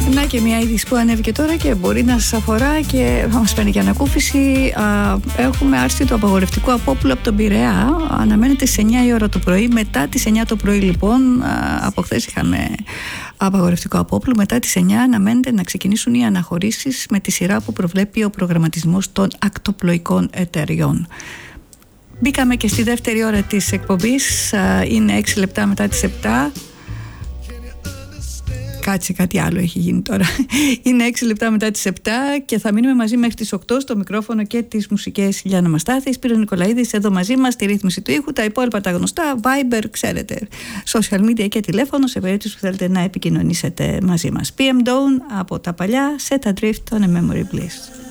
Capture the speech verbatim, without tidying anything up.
Να και μια είδηση που ανέβηκε τώρα και μπορεί να σας αφορά και θα μας παίρνει για ανακούφιση. Έχουμε άρση του απαγορευτικού απόπουλου από τον Πειραιά. Αναμένεται στις εννιά η ώρα το πρωί. Μετά τις εννιά το πρωί, λοιπόν, από χθες είχαμε απαγορευτικό απόπουλο. Μετά τις εννιά αναμένεται να ξεκινήσουν οι αναχωρήσεις με τη σειρά που προβλέπει ο προγραμματισμός των ακτοπλοϊκών εταιριών. Μπήκαμε και στη δεύτερη ώρα της εκπομπής. Είναι έξι λεπτά μετά τις επτά. Κάτσε, κάτι άλλο έχει γίνει τώρα. Είναι έξι λεπτά μετά τις επτά και θα μείνουμε μαζί μέχρι τις οκτώ στο μικρόφωνο και τις μουσικές Γιάννα Μαστάθη. Σπύρος Νικολαίδης εδώ μαζί μας, στη ρύθμιση του ήχου. Τα υπόλοιπα τα γνωστά, Viber, ξέρετε, social media και τηλέφωνο σε περίπτωση που θέλετε να επικοινωνήσετε μαζί μας. πι εμ Dawn από τα παλιά, Set Adrift on a Memory Bliss.